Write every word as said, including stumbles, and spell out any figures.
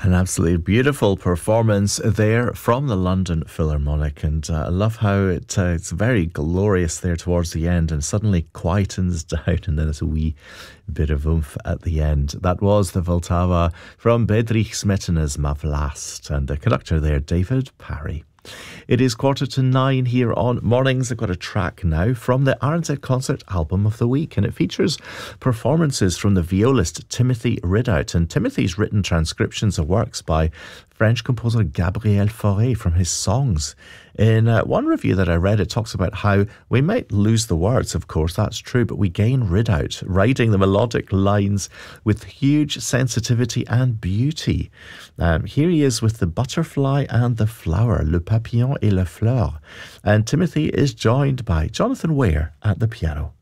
An absolutely beautiful performance there from the London Philharmonic, and uh, I love how it uh, it's very glorious there towards the end and suddenly quietens down, and then it's a wee bit of oomph at the end. That was the Vltava from Bedřich Smetana's Ma Vlast, and the conductor there, David Parry. It is quarter to nine here on Mornings. I've got a track now from the R N Z Concert Album of the Week, and it features performances from the violist Timothy Ridout. And Timothy's written transcriptions of works by French composer Gabriel Fauré from his songs. In uh, one review that I read, it talks about how we might lose the words, of course, that's true, but we gain Ridout, writing the melodic lines with huge sensitivity and beauty. Um, here he is with The Butterfly and the Flower, Le Papillon et la Fleur. And Timothy is joined by Jonathan Weir at the piano.